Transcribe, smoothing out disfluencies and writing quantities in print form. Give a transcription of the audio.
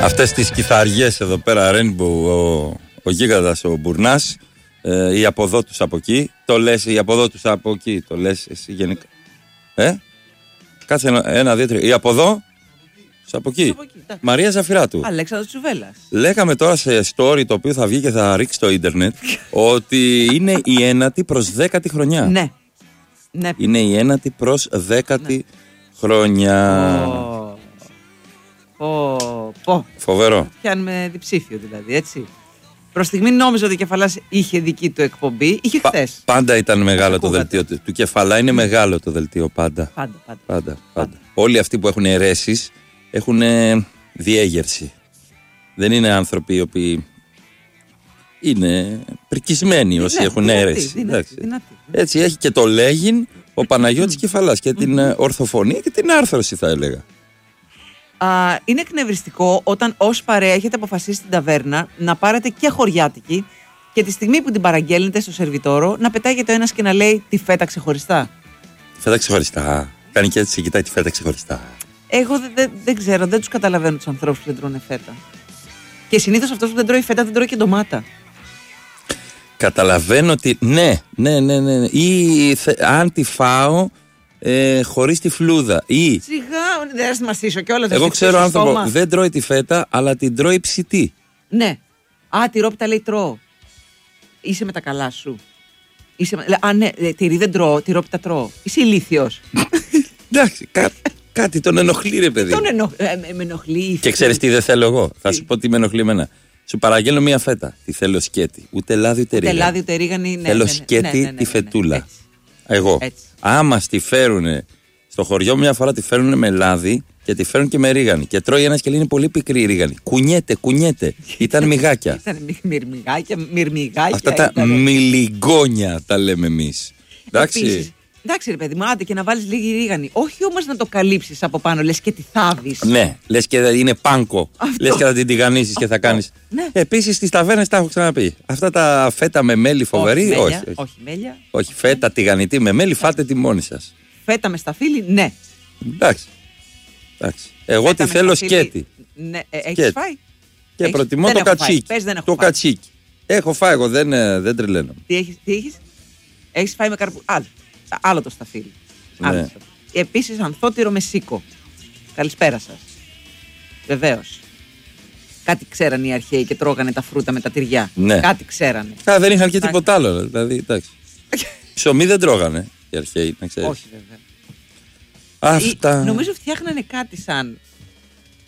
Αυτές τις κιθαριές εδώ πέρα, Rainbow, ο γίγαντας, ο Μπουρνάς, οι από τους από εκεί. Το λες, οι από τους από εκεί. Το λες εσύ γενικά. Κάτσε 1, 2, 3. Οι από εδώ. Από εκεί. Μαρία Ζαφυράτου. Αλέξανδρος Τσουβέλλας. Λέγαμε τώρα σε story το οποίο θα βγει και θα ρίξει στο ίντερνετ ότι είναι η 9η προς 10η χρονιά. Ναι. Είναι η 9η προς 10η χρονιά. Φοβερό. Πιάνουμε διψήφιο δηλαδή, έτσι. Προς στιγμή νόμιζα ότι ο Κεφαλάς είχε δική του εκπομπή. Είχε χθες. Πάντα ήταν μεγάλο το δελτίο του Κεφαλά. Είναι μεγάλο το δελτίο πάντα. Πάντα. Όλοι αυτοί που έχουν αιρέσεις έχουν διέγερση. Δεν είναι άνθρωποι οι οποίοι είναι πρικισμένοι όσοι έχουν αίρεση. Έτσι έχει και το λέγειν ο Παναγιώτης Κεφαλάς και την ορθοφωνία και την άρθρωση, θα έλεγα. Είναι εκνευριστικό όταν ως παρέα έχετε αποφασίσει στην ταβέρνα να πάρετε και χωριάτικη και τη στιγμή που την παραγγέλνετε στο σερβιτόρο να πετάγεται ο ένας και να λέει τη φέτα ξεχωριστά. Φέτα ξεχωριστά. Κάνει και έτσι, κοιτάει τη φέτα ξεχωριστά. Εγώ δεν ξέρω, δεν τους καταλαβαίνω τους ανθρώπους που δεν τρώνε φέτα. Και συνήθως αυτός που δεν τρώει φέτα δεν τρώει και ντομάτα. Καταλαβαίνω ότι ναι. Ή αν τη φάω χωρίς τη φλούδα. Ή σιγά, δεν θα μαστήσω κιόλας. Εγώ ξέρω άνθρωπο δεν τρώει τη φέτα, αλλά την τρώει ψητή. Ναι. Τυρόπιτα λέει τρώω. Είσαι με τα καλά σου. Ναι, τυρί δεν τρώω, τυρόπιτα τρώω. Είσαι ηλίθιος. Εντάξει, κάτι τον ενοχλεί, ρε παιδί. Με ενοχλεί. Και ξέρεις τι δεν θέλω εγώ. Θα σου πω τι με ενοχλεί εμένα. Σου παραγγέλνω μία φέτα. Τη θέλω σκέτη. Ούτε λάδι ούτε ρίγανη. Θέλω σκέτη τη φετούλα. Έτσι. Εγώ. Έτσι. Άμα τη φέρουνε στο χωριό, μια φορά τη φέρουν με λάδι και τη φέρουν και με ρίγανη. Και τρώει ένας και λέει είναι πολύ πικρή η ρίγανη. Κουνιέται. Ήταν μυγάκια. Ήταν μυρμηγάκια. Αυτά τα μιλιγκόνια τα λέμε εμείς. Εντάξει. Εντάξει, ρε παιδί μου, άντε και να βάλεις λίγη ρίγανη. Όχι όμως να το καλύψεις από πάνω, λες και τη θάβεις. Ναι, λες και είναι πάνκο. Λες και θα την τηγανίσεις και θα κάνεις. Ναι. Επίσης στις ταβέρνες τα έχω ξαναπεί. Αυτά τα φέτα με μέλι φοβερή, όχι. Όχι μέλια. Όχι, φέτα τηγανιτή με μέλι, φάτε τη μόνη σας. Φέτα με σταφύλι, ναι. Εντάξει. Εγώ τη θέλω σκέτη. Ναι, έχεις φάει. Και προτιμώ το κατσίκι. Το κατσίκι. Έχω φάει, εγώ δεν τρελαίνω. Τι έχεις. Έχεις φάει με άλλο το σταφύλι. Ναι. Επίσης ανθότυρο με σίκο. Καλησπέρα σας. Βεβαίως. Κάτι ξέρανε οι αρχαίοι και τρώγανε τα φρούτα με τα τυριά. Ναι. Κάτι ξέρανε. Δεν είχαν και τίποτα άλλο. Δηλαδή, εντάξει. Ψωμί δεν τρώγανε οι αρχαίοι, να ξέρεις. Όχι, βέβαια. Αυτά. Νομίζω φτιάχνανε κάτι σαν